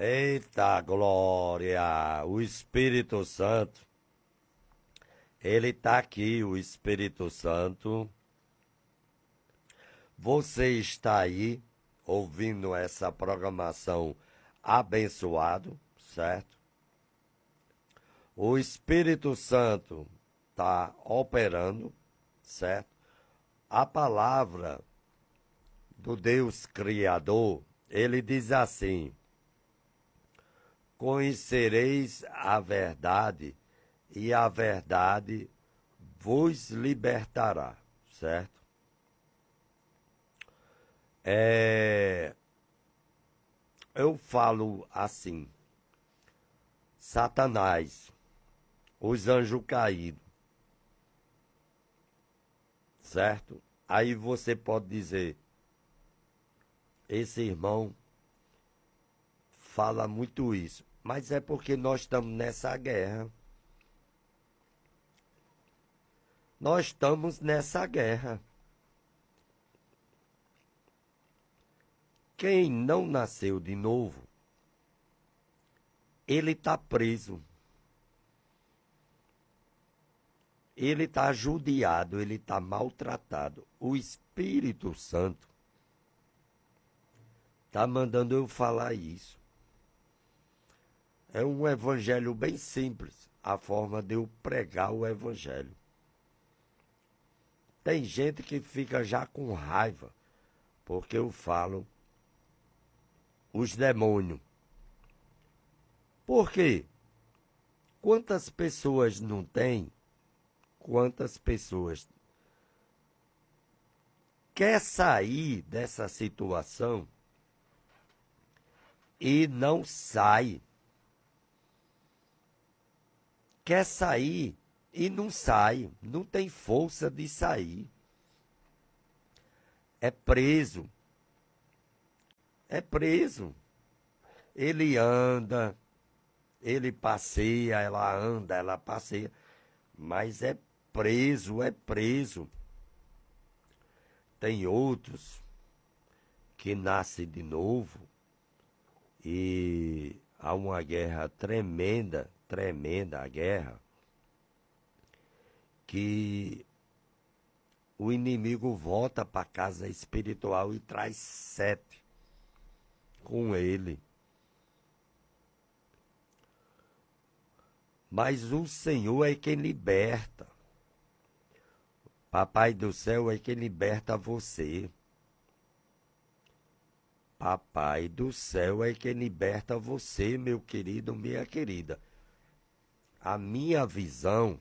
Eita glória! O Espírito Santo, ele está aqui, o Espírito Santo. Você está aí ouvindo essa programação abençoado, certo? O Espírito Santo está operando, certo? A palavra do Deus Criador, ele diz assim: conhecereis a verdade e a verdade vos libertará, certo? Eu falo assim, Satanás, os anjos caídos, certo? Aí você pode dizer, esse irmão fala muito isso, mas é porque nós estamos nessa guerra. Nós estamos nessa guerra. Quem não nasceu de novo, ele está preso. Ele está judiado, ele está maltratado. O Espírito Santo está mandando eu falar isso. É um evangelho bem simples, a forma de eu pregar o evangelho. Tem gente que fica já com raiva, porque eu falo os demônios. Por quê? Quantas pessoas não tem? Quantas pessoas quer sair dessa situação e não sai? Quer sair e não sai, não tem força de sair. É preso. É preso. Ele anda, ele passeia, ela anda, ela passeia, mas é preso, é preso. Tem outros que nascem de novo e há uma guerra tremenda, tremenda a guerra, que o inimigo volta para a casa espiritual e traz 7 com ele. Mas o Senhor é quem liberta. Papai do céu é quem liberta você. Papai do céu é quem liberta você, meu querido, minha querida. A minha visão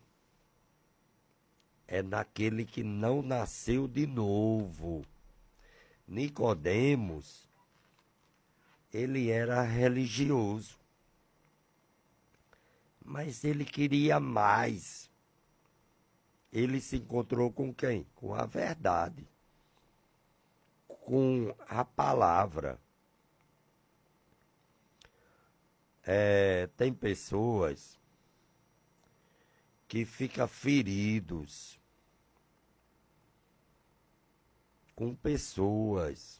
é naquele que não nasceu de novo. Nicodemos, ele era religioso, mas ele queria mais. Ele se encontrou com quem? Com a verdade, com a palavra. Tem pessoas que ficam feridos com pessoas,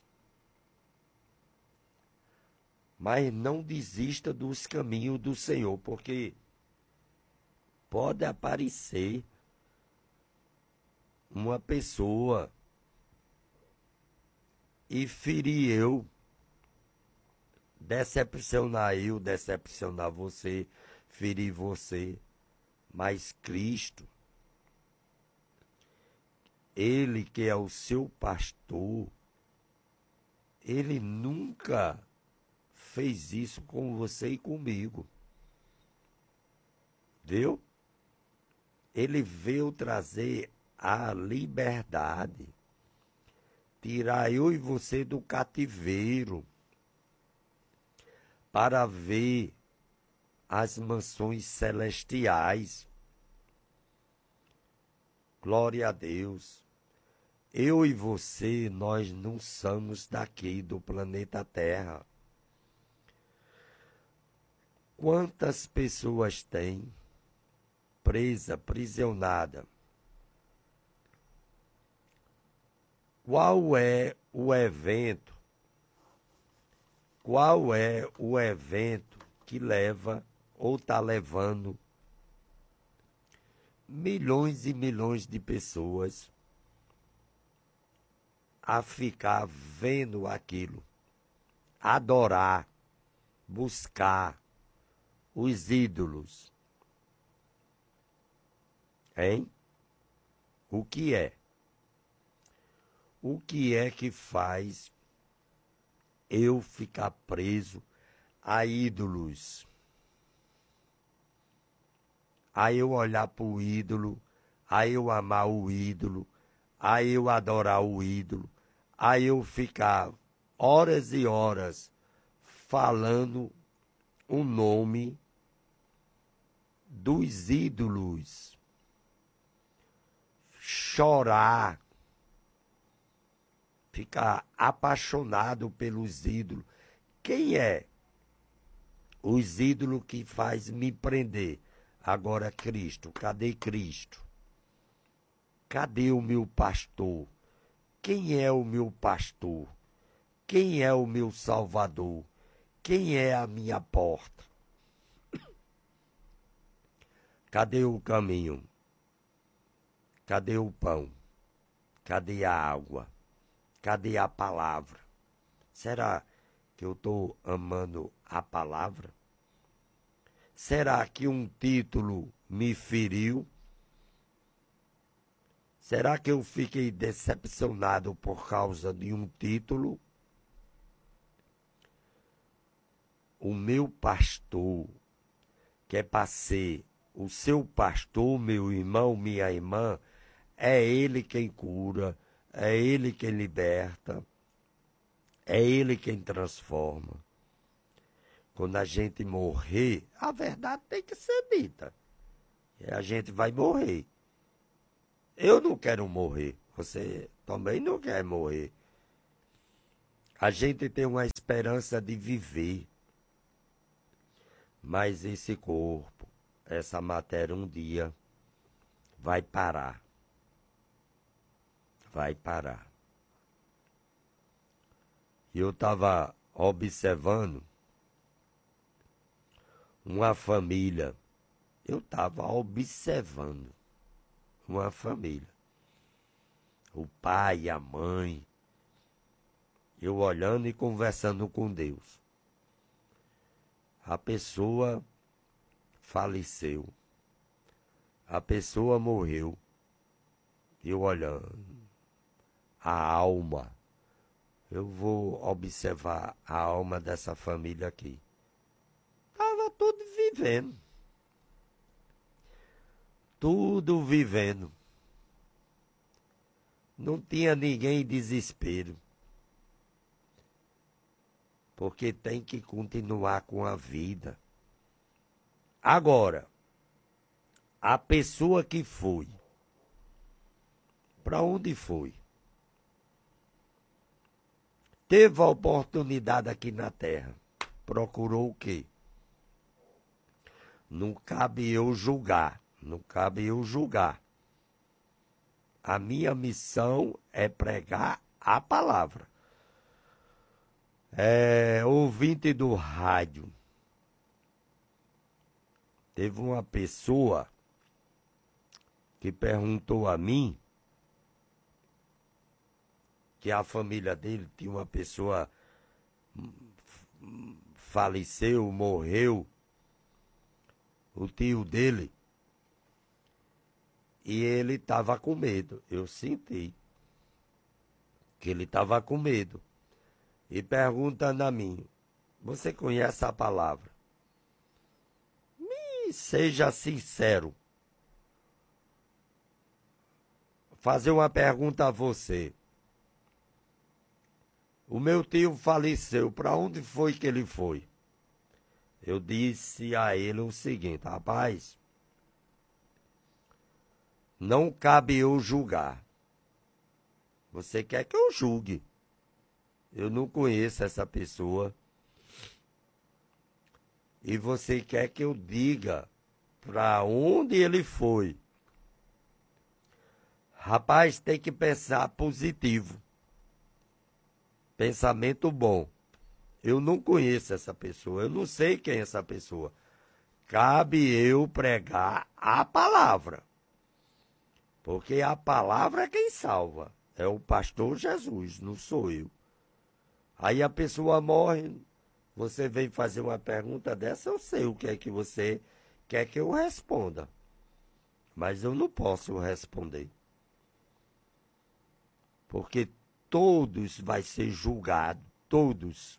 mas não desista dos caminhos do Senhor, porque pode aparecer uma pessoa e ferir decepcionar você, ferir você. Mas Cristo, ele que é o seu pastor, ele nunca fez isso com você e comigo. Viu? Ele veio trazer a liberdade, tirar eu e você do cativeiro, para ver as mansões celestiais. Glória a Deus. Eu e você, nós não somos daqui do planeta Terra. Quantas pessoas tem presa, aprisionada? Qual é o evento qual é o evento que leva ou está levando milhões e milhões de pessoas a ficar vendo aquilo, adorar, buscar os ídolos. Hein? O que é? O que é que faz eu ficar preso a ídolos? A eu olhar para o ídolo, a eu amar o ídolo, a eu adorar o ídolo, a eu ficar horas e horas falando o nome dos ídolos, chorar, ficar apaixonado pelos ídolos. Quem é os ídolos que faz me prender? Agora Cristo, cadê Cristo? Cadê o meu pastor? Quem é o meu pastor? Quem é o meu salvador? Quem é a minha porta? Cadê o caminho? Cadê o pão? Cadê a água? Cadê a palavra? Será que eu estou amando a palavra? Será que um título me feriu? Será que eu fiquei decepcionado por causa de um título? O meu pastor, que é para ser o seu pastor, meu irmão, minha irmã, é ele quem cura, é ele quem liberta, é ele quem transforma. Quando a gente morrer, a verdade tem que ser dita. E a gente vai morrer. Eu não quero morrer. Você também não quer morrer. A gente tem uma esperança de viver. Mas esse corpo, essa matéria, um dia vai parar. Vai parar. E eu estava observando uma família. Eu estava observando uma família. O pai e a mãe. Eu olhando e conversando com Deus. A pessoa faleceu. A pessoa morreu. Eu olhando. A alma. Eu vou observar a alma dessa família aqui. Estava tudo vivendo. Tudo vivendo. Não tinha ninguém em desespero. Porque tem que continuar com a vida. Agora, a pessoa que foi, para onde foi? Teve a oportunidade aqui na Terra. Procurou o quê? Não cabe eu julgar. Não cabe eu julgar. A minha missão é pregar a palavra. Ouvinte do rádio. Teve uma pessoa que perguntou a mim que a família dele tinha uma pessoa faleceu, morreu, o tio dele, e ele estava com medo. Eu senti que ele estava com medo. E perguntando a mim, você conhece a palavra? Seja sincero. Fazer uma pergunta a você. O meu tio faleceu, para onde foi que ele foi? Eu disse a ele o seguinte, rapaz, não cabe eu julgar. Você quer que eu julgue? Eu não conheço essa pessoa. E você quer que eu diga para onde ele foi? Rapaz, tem que pensar positivo. Pensamento bom. Eu não conheço essa pessoa, eu não sei quem é essa pessoa. Cabe eu pregar a palavra. Porque a palavra é quem salva. É o pastor Jesus, não sou eu. Aí a pessoa morre, você vem fazer uma pergunta dessa, eu sei o que é que você quer que eu responda. Mas eu não posso responder. Porque todos vai ser julgado, todos.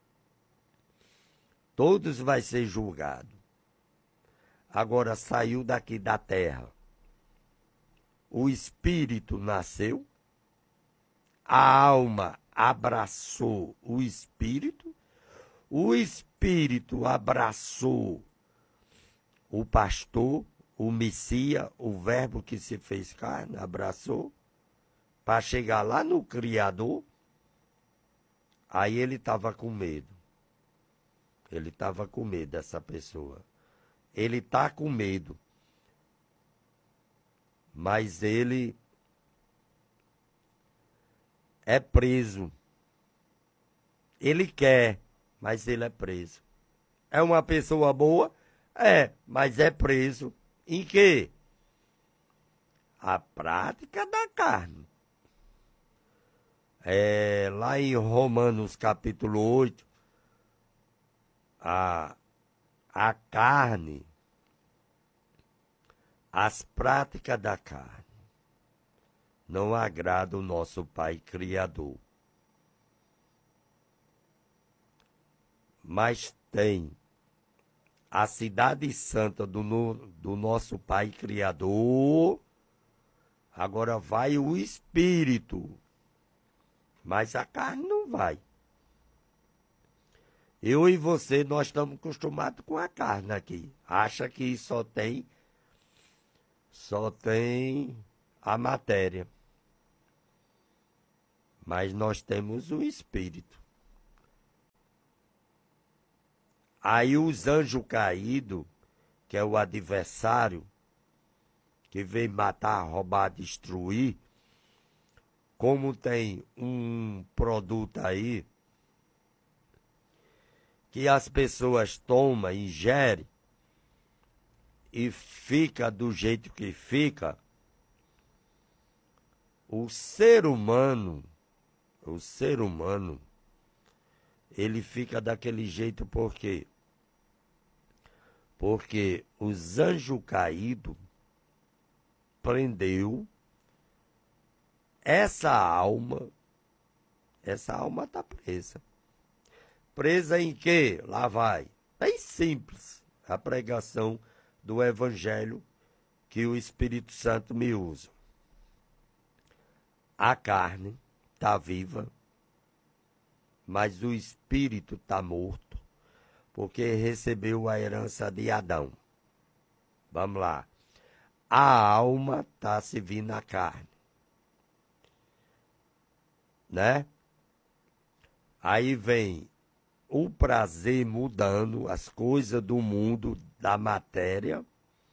Todos vai ser julgado. Agora saiu daqui da terra. O espírito nasceu, a alma abraçou o espírito abraçou o pastor, o Messias, o verbo que se fez carne, abraçou, para chegar lá no Criador. Aí ele estava com medo. Ele estava com medo dessa pessoa. Ele está com medo. Mas ele é preso. Ele quer, mas ele é preso. É uma pessoa boa? É, mas é preso. Em quê? A prática da carne. Lá em Romanos capítulo 8, a carne, as práticas da carne, não agrada o nosso Pai Criador. Mas tem a cidade santa do nosso Pai Criador. Agora vai o Espírito, mas a carne não vai. Eu e você, nós estamos acostumados com a carne aqui. Acha que só tem a matéria. Mas nós temos o Espírito. Aí os anjos caídos, que é o adversário, que vem matar, roubar, destruir, como tem um produto aí, que as pessoas tomam, ingerem, e fica do jeito que fica, o ser humano, ele fica daquele jeito por quê? Porque os anjos caídos prendeu essa alma está presa. Presa em quê? Lá vai. Bem simples a pregação do Evangelho que o Espírito Santo me usa. A carne está viva, mas o Espírito está morto, porque recebeu a herança de Adão. Vamos lá. A alma está servindo a carne. Né? Aí vem o prazer mudando as coisas do mundo, da matéria.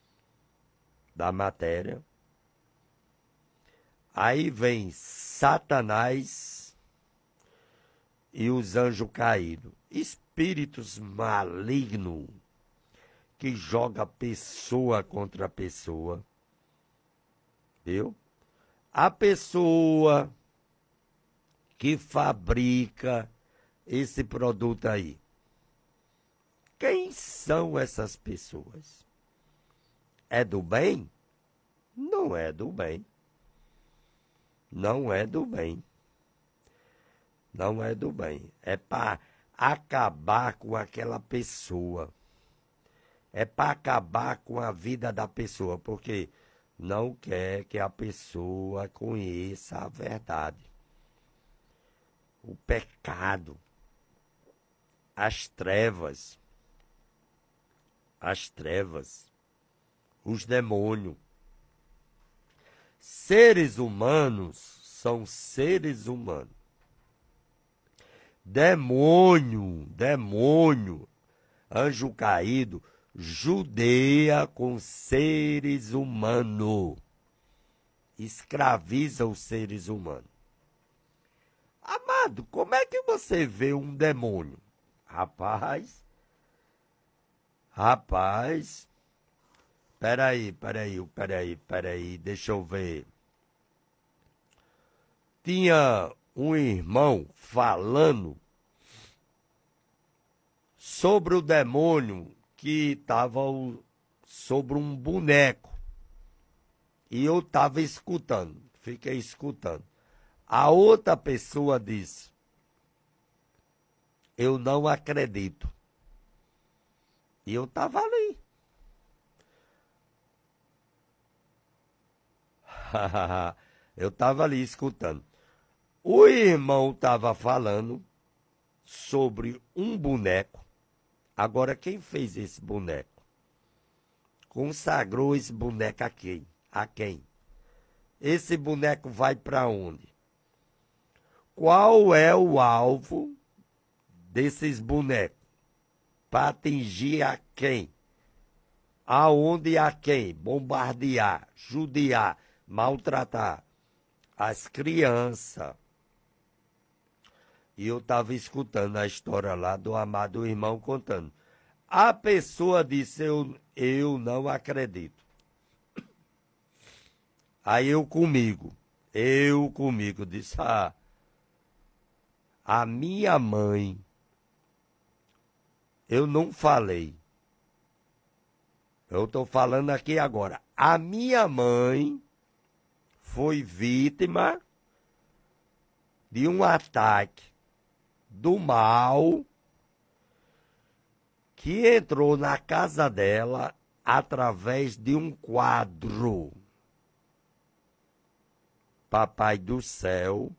Aí vem Satanás e os anjos caídos. Espíritos malignos que joga pessoa contra pessoa. Viu? A pessoa que fabrica esse produto aí. Quem são essas pessoas? É do bem? Não é do bem. Não é do bem. Não é do bem. É para acabar com aquela pessoa. É para acabar com a vida da pessoa, porque não quer que a pessoa conheça a verdade. O pecado, as trevas, os demônios. Seres humanos são seres humanos. Demônio, anjo caído, judeia com seres humanos. Escraviza os seres humanos. Amado, como é que você vê um demônio? Rapaz, peraí, deixa eu ver. Tinha um irmão falando sobre o demônio que estava sobre um boneco. E eu estava escutando, fiquei escutando. A outra pessoa disse: eu não acredito. E eu estava ali. Eu estava ali escutando. O irmão estava falando sobre um boneco. Agora, quem fez esse boneco? Consagrou esse boneco a quem? A quem? Esse boneco vai para onde? Qual é o alvo desses bonecos? Para atingir a quem? Aonde e a quem? Bombardear, judiar, maltratar as crianças. E eu estava escutando a história lá do amado irmão contando. A pessoa disse: eu não acredito. Aí eu comigo disse: a minha mãe, eu não falei. Eu estou falando aqui agora. A minha mãe foi vítima de um ataque do mal que entrou na casa dela através de um quadro. Papai do céu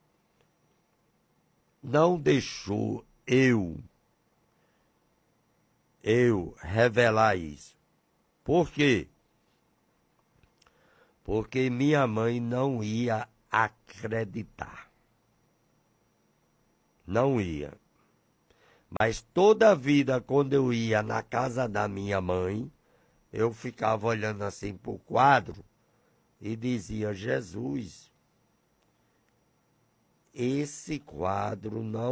não deixou eu revelar isso. Por quê? Porque minha mãe não ia acreditar. Não ia. Mas toda a vida, quando eu ia na casa da minha mãe, eu ficava olhando assim para o quadro e dizia: Jesus, esse quadro não